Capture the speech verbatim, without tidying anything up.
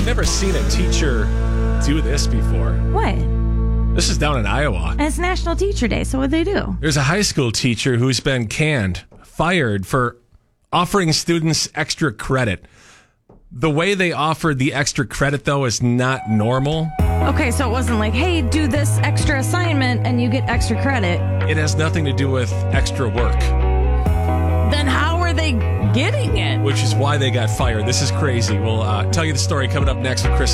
never seen a teacher do this before. What? This is down in Iowa. And it's National Teacher Day, so what'd they do? There's a high school teacher who's been canned, fired for offering students extra credit. The way they offered the extra credit, though, is not normal. Okay, so it wasn't like, hey, do this extra assignment and you get extra credit. It has nothing to do with extra work. Then how are they getting it? Which is why they got fired. This is crazy. We'll uh, tell you the story coming up next with Chris.